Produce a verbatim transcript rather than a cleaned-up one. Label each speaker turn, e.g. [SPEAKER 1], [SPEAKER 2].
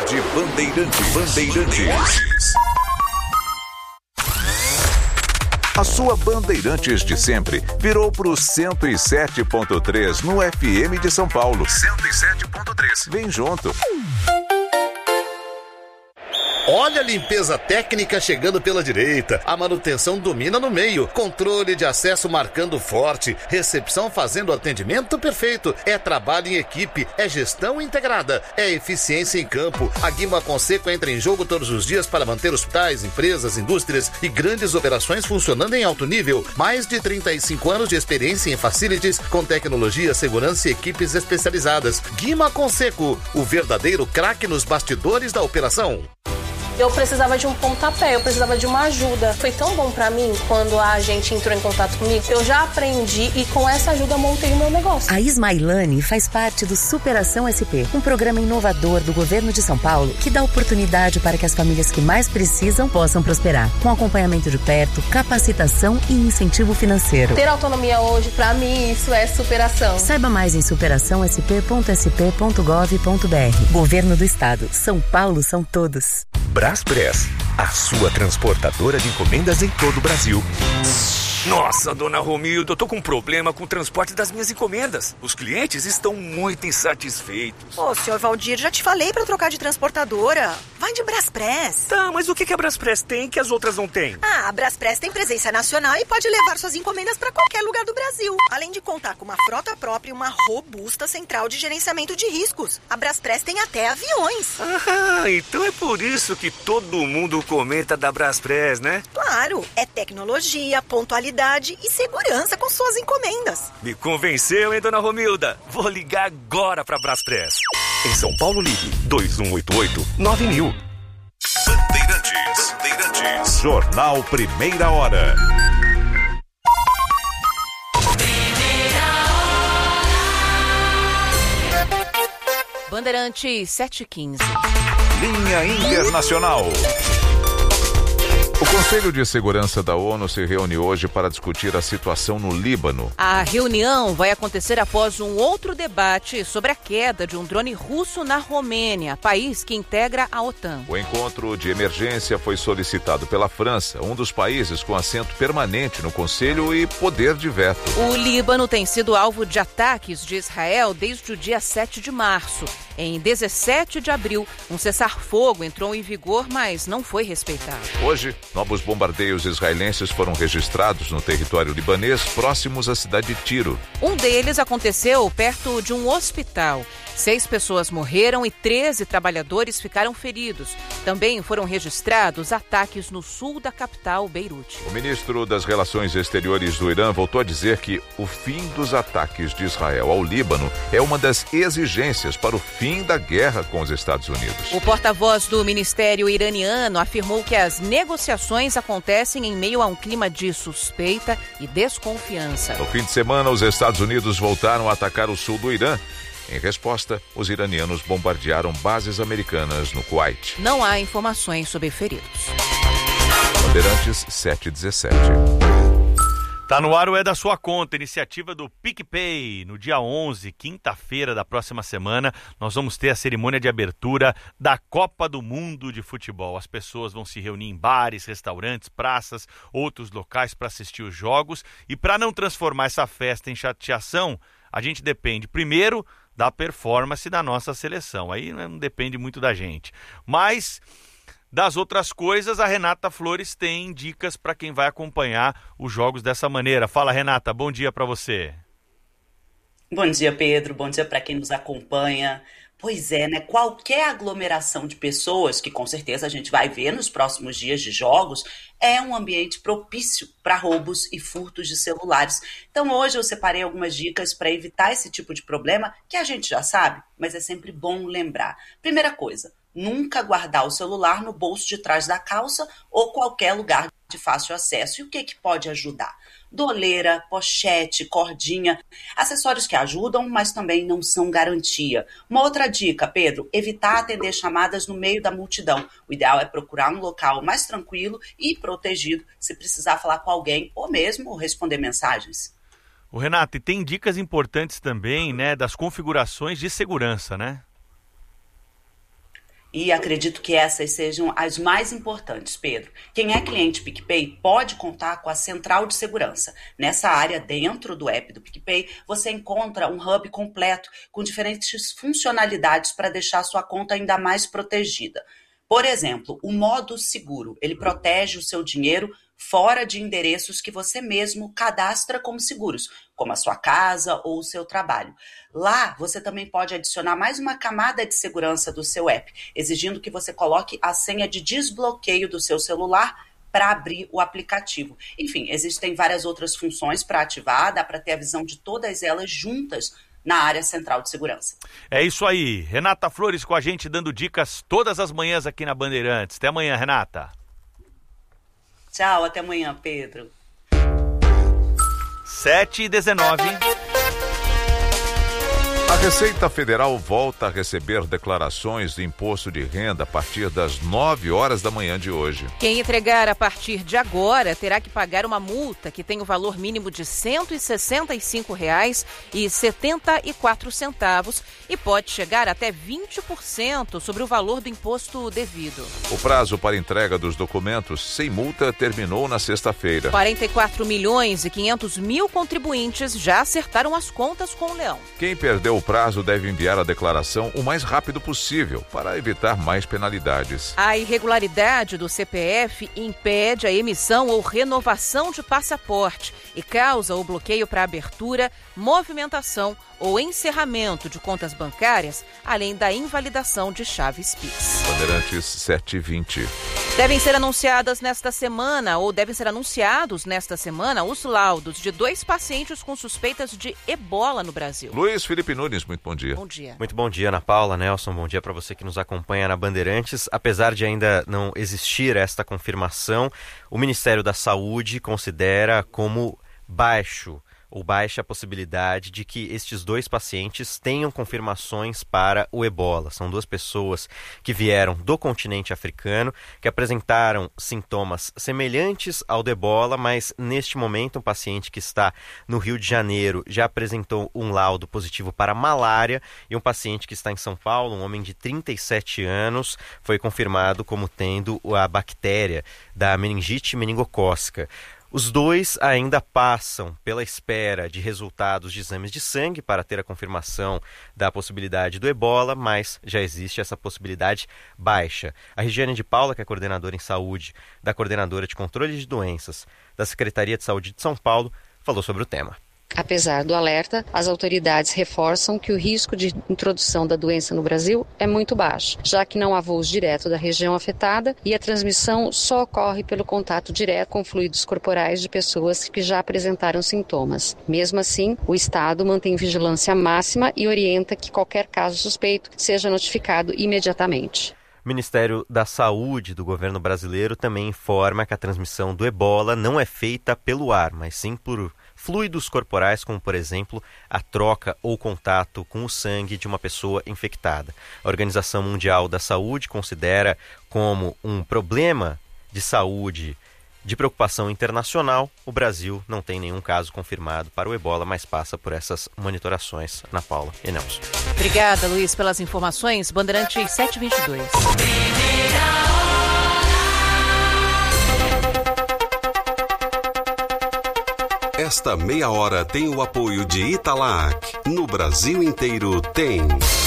[SPEAKER 1] Tarde Bandeirantes. Bandeirantes. A sua Bandeirantes de sempre virou pro cento e sete ponto três no F M de São Paulo. cento e sete ponto três. Vem junto.
[SPEAKER 2] Olha a limpeza técnica chegando pela direita, a manutenção domina no meio, controle de acesso marcando forte, recepção fazendo atendimento perfeito, é trabalho em equipe, é gestão integrada, é eficiência em campo. A Guima Conceco entra em jogo todos os dias para manter hospitais, empresas, indústrias e grandes operações funcionando em alto nível. Mais de trinta e cinco anos de experiência em facilities com tecnologia, segurança e equipes especializadas. Guima Conceco, o verdadeiro craque nos bastidores da operação.
[SPEAKER 3] Eu precisava de um pontapé, eu precisava de uma ajuda. Foi tão bom pra mim quando a gente entrou em contato comigo. Eu já aprendi e com essa ajuda montei o meu negócio.
[SPEAKER 4] A Ismailane faz parte do Superação S P, um programa inovador do governo de São Paulo que dá oportunidade para que as famílias que mais precisam possam prosperar, com acompanhamento de perto, capacitação e incentivo financeiro.
[SPEAKER 3] Ter autonomia hoje, pra mim, isso é superação.
[SPEAKER 4] Saiba mais em superação s p ponto s p ponto gov ponto b r. Governo do Estado. São Paulo são todos.
[SPEAKER 5] Braspress, a sua transportadora de encomendas em todo o Brasil.
[SPEAKER 6] Nossa, dona Romilda, eu tô com um problema com o transporte das minhas encomendas. Os clientes estão muito insatisfeitos.
[SPEAKER 7] Ô, senhor Valdir, já te falei pra trocar de transportadora. Vai de Braspress.
[SPEAKER 6] Tá, mas o que a Braspress tem que as outras não têm?
[SPEAKER 7] Ah, a Braspress tem presença nacional e pode levar suas encomendas pra qualquer lugar do Brasil. Além de contar com uma frota própria e uma robusta central de gerenciamento de riscos. A Braspress tem até aviões.
[SPEAKER 6] Ah, então é por isso que todo mundo comenta da Braspress, né?
[SPEAKER 7] Claro, é tecnologia, pontualidade e segurança com suas encomendas.
[SPEAKER 6] Me convenceu, hein, dona Romilda? Vou ligar agora pra Braspress.
[SPEAKER 5] Em São Paulo, ligue dois um oito oito nove mil.
[SPEAKER 1] Bandeirantes. Bandeirantes. Jornal Primeira Hora.
[SPEAKER 8] Bandeirantes sete e quinze.
[SPEAKER 1] Linha Internacional. O Conselho de Segurança da ONU se reúne hoje para discutir a situação no Líbano.
[SPEAKER 8] A reunião vai acontecer após um outro debate sobre a queda de um drone russo na Romênia, país que integra a OTAN.
[SPEAKER 1] O encontro de emergência foi solicitado pela França, um dos países com assento permanente no Conselho e poder de veto.
[SPEAKER 8] O Líbano tem sido alvo de ataques de Israel desde o dia sete de março. Em dezessete de abril, um cessar-fogo entrou em vigor, mas não foi respeitado.
[SPEAKER 1] Hoje, novos bombardeios israelenses foram registrados no território libanês, próximos à cidade de Tiro.
[SPEAKER 8] Um deles aconteceu perto de um hospital. Seis pessoas morreram e treze trabalhadores ficaram feridos. Também foram registrados ataques no sul da capital, Beirute.
[SPEAKER 1] O ministro das Relações Exteriores do Irã voltou a dizer que o fim dos ataques de Israel ao Líbano é uma das exigências para o fim da guerra com os Estados Unidos.
[SPEAKER 8] O porta-voz do Ministério iraniano afirmou que as negociações acontecem em meio a um clima de suspeita e desconfiança.
[SPEAKER 1] No fim de semana, os Estados Unidos voltaram a atacar o sul do Irã. Em resposta, os iranianos bombardearam bases americanas no Kuwait.
[SPEAKER 8] Não há informações sobre feridos.
[SPEAKER 1] Bandeirantes sete e dezessete.
[SPEAKER 9] Tá no ar o É da Sua Conta, iniciativa do PicPay. No dia onze, quinta-feira da próxima semana, nós vamos ter a cerimônia de abertura da Copa do Mundo de Futebol. As pessoas vão se reunir em bares, restaurantes, praças, outros locais para assistir os jogos. E para não transformar essa festa em chateação, a gente depende, primeiro, da performance da nossa seleção. Aí não depende muito da gente. Mas das outras coisas, a Renata Flores tem dicas para quem vai acompanhar os jogos dessa maneira. Fala, Renata, bom dia para você.
[SPEAKER 10] Bom dia, Pedro. Bom dia para quem nos acompanha. Pois é, né? Qualquer aglomeração de pessoas, que com certeza a gente vai ver nos próximos dias de jogos, é um ambiente propício para roubos e furtos de celulares. Então hoje eu separei algumas dicas para evitar esse tipo de problema, que a gente já sabe, mas é sempre bom lembrar. Primeira coisa, nunca guardar o celular no bolso de trás da calça ou qualquer lugar de fácil acesso. E o que, que pode ajudar? Doleira, pochete, cordinha, acessórios que ajudam, mas também não são garantia. Uma outra dica, Pedro, evitar atender chamadas no meio da multidão. O ideal é procurar um local mais tranquilo e protegido se precisar falar com alguém ou mesmo responder mensagens.
[SPEAKER 9] O Renato, e tem dicas importantes também, né, das configurações de segurança, né?
[SPEAKER 10] E acredito que essas sejam as mais importantes, Pedro. Quem é cliente PicPay pode contar com a central de segurança. Nessa área, dentro do app do PicPay, você encontra um hub completo com diferentes funcionalidades para deixar a sua conta ainda mais protegida. Por exemplo, o modo seguro. Ele protege o seu dinheiro fora de endereços que você mesmo cadastra como seguros, como a sua casa ou o seu trabalho. Lá, você também pode adicionar mais uma camada de segurança do seu app, exigindo que você coloque a senha de desbloqueio do seu celular para abrir o aplicativo. Enfim, existem várias outras funções para ativar, dá para ter a visão de todas elas juntas na área central de segurança.
[SPEAKER 9] É isso aí. Renata Flores com a gente dando dicas todas as manhãs aqui na Bandeirantes. Até amanhã, Renata.
[SPEAKER 10] Tchau, até amanhã, Pedro.
[SPEAKER 9] sete e dezenove.
[SPEAKER 1] A Receita Federal volta a receber declarações de imposto de renda a partir das nove horas da manhã de hoje.
[SPEAKER 8] Quem entregar a partir de agora terá que pagar uma multa que tem o valor mínimo de cento e sessenta e cinco reais e setenta e quatro centavos e pode chegar até vinte por cento sobre o valor do imposto devido.
[SPEAKER 1] O prazo para entrega dos documentos sem multa terminou na sexta-feira.
[SPEAKER 8] quarenta e quatro milhões e quinhentos mil contribuintes já acertaram as contas com o Leão.
[SPEAKER 1] Quem perdeu o prazo deve enviar a declaração o mais rápido possível para evitar mais penalidades.
[SPEAKER 8] A irregularidade do C P F impede a emissão ou renovação de passaporte e causa o bloqueio para abertura, movimentação ou encerramento de contas bancárias, além da invalidação de chaves Pix.
[SPEAKER 1] Bandeirantes sete e vinte.
[SPEAKER 8] Devem ser anunciadas nesta semana, ou devem ser anunciados nesta semana, os laudos de dois pacientes com suspeitas de ebola no Brasil.
[SPEAKER 1] Luiz Felipe Nunes, muito bom dia.
[SPEAKER 8] Bom dia.
[SPEAKER 11] Muito bom dia, Ana Paula, Nelson, bom dia para você que nos acompanha na Bandeirantes. Apesar de ainda não existir esta confirmação, o Ministério da Saúde considera como baixo ou baixa a possibilidade de que estes dois pacientes tenham confirmações para o ebola. São duas pessoas que vieram do continente africano, que apresentaram sintomas semelhantes ao do ebola, mas neste momento um paciente que está no Rio de Janeiro já apresentou um laudo positivo para malária e um paciente que está em São Paulo, um homem de trinta e sete anos, foi confirmado como tendo a bactéria da meningite meningocócica. Os dois ainda passam pela espera de resultados de exames de sangue para ter a confirmação da possibilidade do ebola, mas já existe essa possibilidade baixa. A Regiane de Paula, que é coordenadora em saúde da Coordenadora de Controle de Doenças da Secretaria de Saúde de São Paulo, falou sobre o tema.
[SPEAKER 12] Apesar do alerta, as autoridades reforçam que o risco de introdução da doença no Brasil é muito baixo, já que não há voos direto da região afetada e a transmissão só ocorre pelo contato direto com fluidos corporais de pessoas que já apresentaram sintomas. Mesmo assim, o Estado mantém vigilância máxima e orienta que qualquer caso suspeito seja notificado imediatamente.
[SPEAKER 11] O Ministério da Saúde do governo brasileiro também informa que a transmissão do ebola não é feita pelo ar, mas sim por fluidos corporais, como, por exemplo, a troca ou contato com o sangue de uma pessoa infectada. A Organização Mundial da Saúde considera como um problema de saúde de preocupação internacional. O Brasil não tem nenhum caso confirmado para o ebola, mas passa por essas monitorações. Ana Paula e Nelson.
[SPEAKER 8] Obrigada, Luiz, pelas informações. Bandeirantes sete e vinte e dois.
[SPEAKER 13] Esta meia hora tem o apoio de Italac. No Brasil inteiro tem.